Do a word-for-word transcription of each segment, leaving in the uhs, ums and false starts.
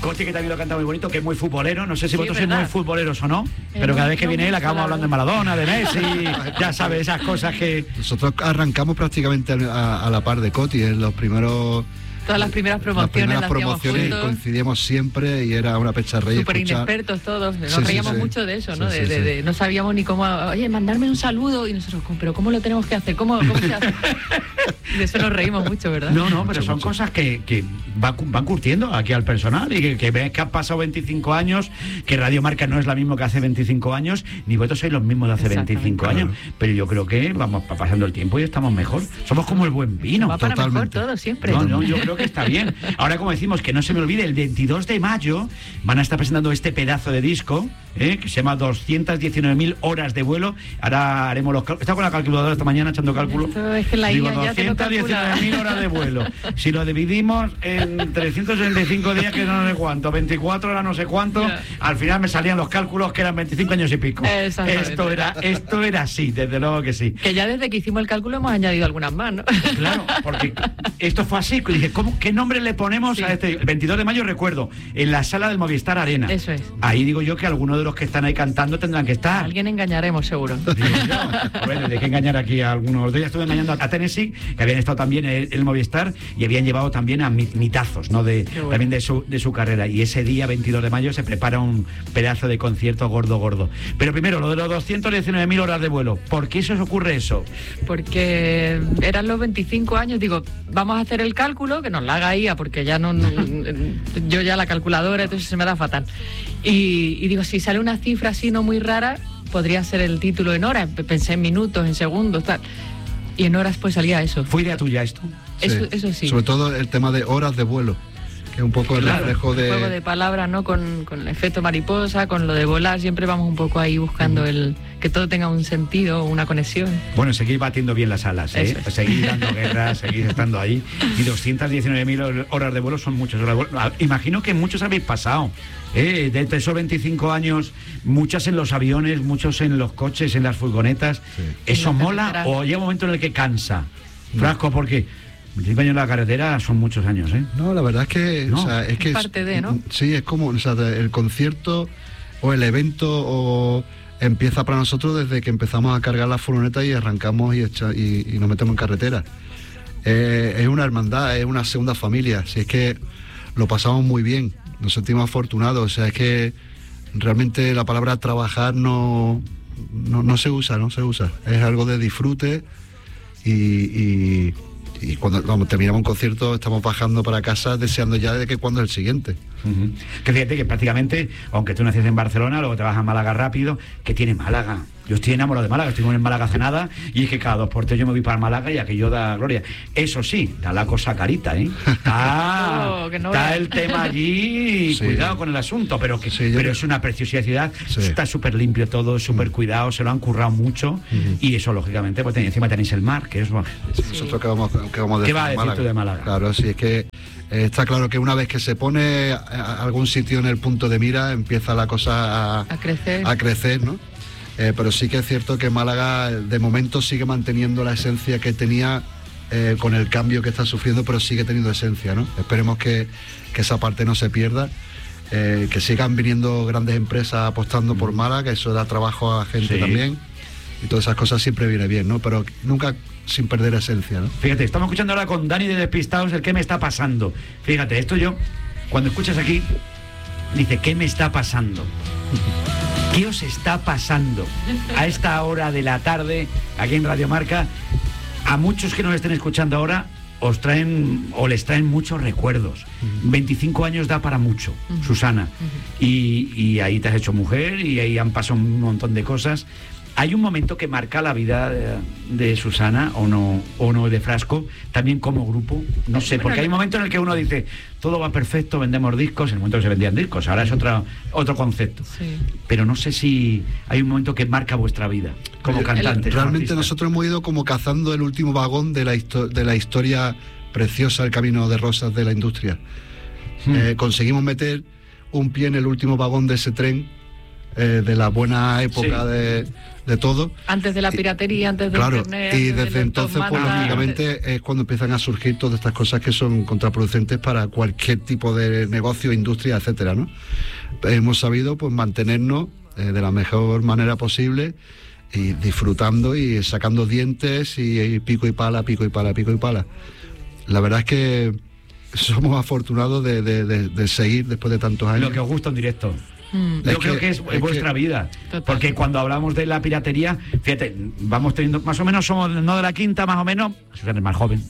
Coti, que también lo canta muy bonito, que es muy futbolero. No sé si Sí, vosotros sois ¿verdad? muy futboleros o no, Eh, pero cada no, vez que no viene él mucho, acabamos la hablando de Maradona, de Messi, ya sabes, esas cosas que... Nosotros arrancamos prácticamente a, a la par de Coti, en los primeros... Todas las primeras Las promociones primeras las hacíamos promociones juntos. coincidíamos siempre y era una pecharrey Súper escuchar. inexpertos todos, nos Sí, sí, reíamos sí. mucho de eso, ¿no? Sí, de, sí, de- sí. de- no sabíamos ni cómo, oye, mandarme un saludo, y nosotros, pero ¿cómo lo tenemos que hacer? ¿Cómo, cómo se hace? De eso nos reímos mucho, ¿verdad? No, no, pero Mucho, son mucho. cosas que, que va- van curtiendo aquí al personal y que, que ves que han pasado veinticinco años, que Radio Marca no es la misma que hace veinticinco años, ni vosotros sois los mismos de hace Exactamente. veinticinco años, pero yo creo que vamos pa- pasando el tiempo y estamos mejor. Somos como el buen vino. Va para totalmente. mejor todo, siempre. No, no, yo creo que está bien. Ahora, como decimos, que no se me olvide, el veintidós de mayo van a estar presentando este pedazo de disco, ¿eh? que se llama doscientas diecinueve mil horas de vuelo. Ahora haremos los cálculos. Estaba con la calculadora esta mañana echando cálculos. Esto es que la Digo, I A ya te lo doscientas diecinueve mil horas de vuelo. Si lo dividimos en trescientos sesenta y cinco días, que no sé cuánto, veinticuatro horas no sé cuánto, Ya. al final me salían los cálculos que eran veinticinco años y pico. Exactamente. Esto era, esto era así, desde luego que sí. Que ya desde que hicimos el cálculo hemos añadido algunas más, ¿no? Claro, porque esto fue así. Dije, ¿cómo, ¿qué nombre le ponemos Sí. a este? El veintidós de mayo, recuerdo, en la sala del Movistar Arena. Eso es. Ahí digo yo que algunos de los que están ahí cantando tendrán que estar. Alguien engañaremos, seguro. Digo yo. Bueno, de que engañar aquí a algunos. Yo ya estuve engañando a Tennessee, que habían estado también en el Movistar y habían llevado también a mit- mitazos, ¿no? De, Qué bueno. también de su, de su carrera. Y ese día, veintidós de mayo, se prepara un pedazo de concierto gordo, gordo. Pero primero, lo de los doscientas diecinueve mil horas de vuelo. ¿Por qué se os ocurre eso? Porque eran los veinticinco años, digo, vamos a hacer el cálculo, que nos la haga I A, porque ya no, no- yo ya la calculadora, entonces se me da fatal. Y, y digo, si sale una cifra así no muy rara, podría ser el título en horas. Pensé en minutos, en segundos, tal. Y en horas pues salía eso. ¿Fue idea tuya esto? Eso, eso sí. Sobre todo el tema de horas de vuelo, que es un poco el Claro, reflejo de... Juego de palabras, ¿no? Con, con el efecto mariposa, con lo de volar, siempre vamos un poco ahí buscando el que todo tenga un sentido, una conexión. Bueno, seguir batiendo bien las alas, ¿eh? Eso es. Seguir dando guerra, seguir estando ahí. Y doscientas diecinueve mil horas de vuelo son muchas horas de vuelo. Ah, imagino que muchos habéis pasado, ¿eh? De esos veinticinco años, muchas en los aviones, muchos en los coches, en las furgonetas. Sí. ¿Eso En la mola carretera. o llega un momento en el que cansa? Frasco, porque veinticinco años en la carretera son muchos años, ¿eh? No, la verdad es que... No, o sea, es, es que parte de, ¿no? Sí, es como, o sea, el concierto o el evento o empieza para nosotros desde que empezamos a cargar la furgoneta y arrancamos y, echa- y, y nos metemos en carretera. Eh, es una hermandad, es una segunda familia. Si es que lo pasamos muy bien, nos sentimos afortunados. O sea, es que realmente la palabra trabajar no, no, no se usa, no se usa. Es algo de disfrute y, y, y cuando vamos, terminamos un concierto estamos bajando para casa deseando ya de que cuando es el siguiente. Ujú. Que fíjate que prácticamente, aunque tú naces en Barcelona, luego te vas a Málaga rápido, ¿qué tiene Málaga? Yo estoy enamorado de Málaga, estoy en Málaga hace nada, y es que cada dos por tres yo me voy para Málaga y aquello da gloria. Eso sí, da la cosa carita, ¿eh? Está, Oh, que no está veas. el tema allí, Sí. cuidado con el asunto, pero que Sí, yo pero creo- es una preciosidad ciudad, Sí. está súper limpio todo, súper cuidado, se lo han currado mucho, y eso lógicamente, pues encima tenéis el mar, que es... Sí, nosotros que vamos, que vamos de ¿Qué va a decir tú de Málaga? Claro, sí, es que eh, está claro que una vez que se pone a- a algún sitio en el punto de mira, empieza la cosa a, A crecer. a crecer, ¿no? Eh, pero sí que es cierto que Málaga de momento sigue manteniendo la esencia que tenía eh, con el cambio que está sufriendo, pero sigue teniendo esencia, ¿no? Esperemos que, que esa parte no se pierda, eh, que sigan viniendo grandes empresas apostando por Málaga, que eso da trabajo a gente Sí. también, y todas esas cosas siempre viene bien, ¿no? Pero nunca sin perder esencia, ¿no? Fíjate, estamos escuchando ahora con Dani de Despistados el qué me está pasando. Fíjate, esto yo, cuando escuchas aquí, dice, ¿qué me está pasando? ¿Qué os está pasando a esta hora de la tarde aquí en Radio Marca? A muchos que nos estén escuchando ahora os traen o les traen muchos recuerdos. veinticinco años da para mucho, Susana. Y, y ahí te has hecho mujer y ahí han pasado un montón de cosas. ¿Hay un momento que marca la vida de, de Susana o no, o no de Frasco, también como grupo? No sé, porque hay un momento en el que uno dice, todo va perfecto, vendemos discos, en el momento que se vendían discos, ahora es otro, otro concepto. Sí. Pero no sé si hay un momento que marca vuestra vida como Oye, cantantes. como Realmente artistas. nosotros hemos ido como cazando el último vagón de la, histo- de la historia preciosa, el camino de rosas de la industria. Hmm. Eh, conseguimos meter un pie en el último vagón de ese tren eh, de la buena época Sí. de, de todo. Antes de la piratería, antes de Claro, internet. y antes de desde los entonces pues mandas, lógicamente es cuando empiezan a surgir todas estas cosas que son contraproducentes para cualquier tipo de negocio, industria, etcétera, ¿no? Hemos sabido pues mantenernos eh, de la mejor manera posible y disfrutando y sacando dientes y, y pico y pala, pico y pala, pico y pala. La verdad es que somos afortunados de, de, de, de seguir después de tantos años. Lo que os gusta en directo. Mm. Yo Es creo que- que es, es vuestra que- vida. Total. Porque cuando hablamos de la piratería, fíjate, vamos teniendo, más o menos somos no de la quinta, más o menos, Susana es más joven.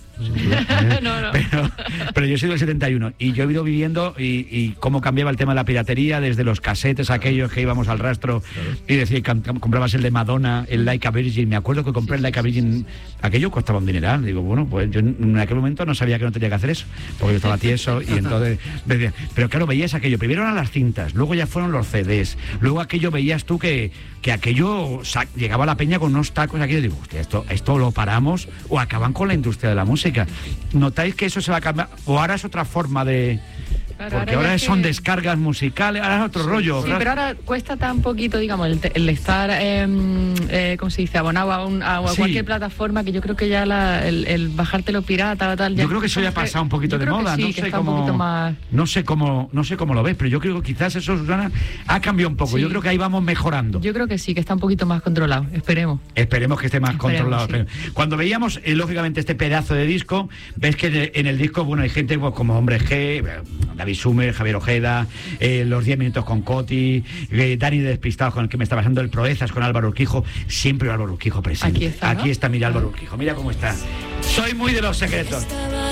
No, no. Pero, pero yo soy del setenta y uno y yo he ido viviendo y, y cómo cambiaba el tema de la piratería desde los casetes aquellos que íbamos al rastro y decía, comprabas el de Madonna, el Like a Virgin. Me acuerdo que compré el Like a Virgin, aquello costaba un dineral. Digo, bueno, pues yo en aquel momento no sabía que no tenía que hacer eso, porque yo estaba tieso y entonces decía, pero claro, veías aquello, primero eran las cintas, luego ya fueron los C Ds, luego aquello veías tú que, que aquello sa- llegaba a la peña con unos tacos aquí, y digo, hostia, esto, esto lo paramos o acaban con la industria de la música. ¿Notáis que eso se va a cambiar? ¿O ahora es otra forma de...? Claro, Porque ahora ahora ya son que- descargas musicales, ahora es otro rollo. Sí, ¿verdad? pero ahora cuesta tan poquito, digamos, el, te- el estar, eh, eh, ¿cómo se dice?, abonado a, un, a, a Sí. cualquier plataforma, que yo creo que ya la, el, el bajártelo pirata o tal... Yo creo que eso ya ha entonces, pasado un poquito yo de creo que moda, sí, no que sé está un cómo, poquito más... no sé cómo, no sé cómo lo ves, pero yo creo que quizás eso, Susana, ha cambiado un poco. Sí. Yo creo que ahí vamos mejorando. Yo creo que sí, que está un poquito más controlado, esperemos. Esperemos que esté más Esperemos, controlado. sí. Cuando veíamos, eh, lógicamente, este pedazo de disco, ves que de- en el disco, bueno, hay gente pues, como Hombre G, eh, David Sumer, Javier Ojeda, eh, los diez minutos con Coti, eh, Dani de Despistados, con el que me está pasando, el Proezas con Álvaro Urquijo, siempre Álvaro Urquijo presente. Aquí está, ¿no? Aquí está, mira Álvaro Urquijo, mira cómo está. Soy muy de los secretos.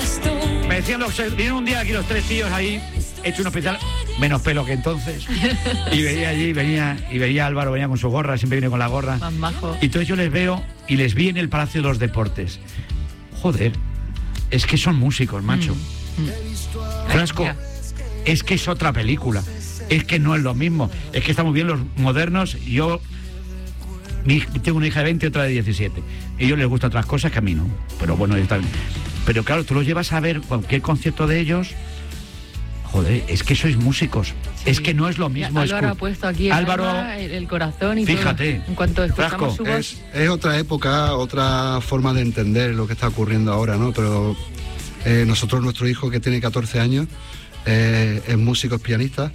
Me decían los secretos, vinieron un día aquí los tres tíos ahí, hecho uno especial, menos pelo que entonces, y veía allí, venía, y veía a Álvaro, venía con su gorra, siempre viene con la gorra. Más majo. Y entonces yo les veo y les vi en el Palacio de los Deportes. Joder, es que son músicos, macho. Mm. Frasco, Mira. es que es otra película. Es que no es lo mismo. Es que estamos bien los modernos. Yo mi, tengo una hija de veinte y otra de diecisiete. Y a ellos les gustan otras cosas que a mí no. Pero bueno, está bien. Pero claro, tú los llevas a ver cualquier concierto de ellos. Joder, es que sois músicos. Sí. Es que no es lo Mira, mismo. Álvaro escu- ha puesto aquí el, Álvaro, alma, el, el corazón y fíjate, todo. En cuanto escuchamos Frasco, su voz... Es, es otra época, otra forma de entender lo que está ocurriendo ahora, ¿no? Pero eh, nosotros, nuestro hijo que tiene catorce años, eh, es músico, es pianista,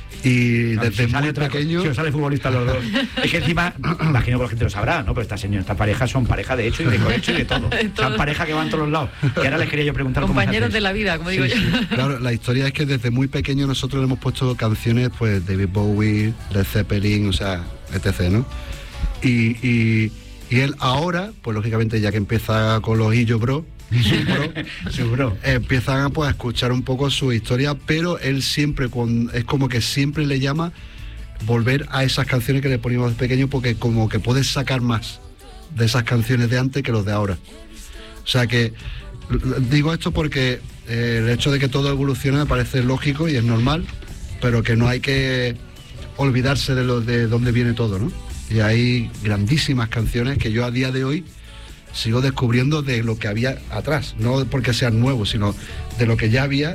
y Claro, desde si sale muy otra- pequeño... si os sale futbolista los dos. Es que encima, imagino que la gente lo sabrá, ¿no? Pero esta señora, esta pareja son pareja de hecho y de cohecho y de todo. De todo. Son pareja que van a todos los lados. Y ahora les quería yo preguntar cómo se Compañeros hace de eso. la vida, como digo Sí, yo. sí. Claro, la historia es que desde muy pequeño nosotros le hemos puesto canciones, pues David Bowie, Led Zeppelin, o sea, etcétera, ¿no? Y, y, y él ahora, pues lógicamente ya que empieza con los Illo Bro, su bro, Seguro. empiezan pues, a escuchar un poco su historia, pero él siempre, con, es como que siempre le llama volver a esas canciones que le poníamos de pequeño, porque como que puedes sacar más de esas canciones de antes que los de ahora. O sea que l- digo esto porque eh, el hecho de que todo evolucione me parece lógico y es normal, pero que no hay que olvidarse de lo de dónde viene todo, ¿no? Y hay grandísimas canciones que yo a día de hoy sigo descubriendo de lo que había atrás, no porque sean nuevos, sino de lo que ya había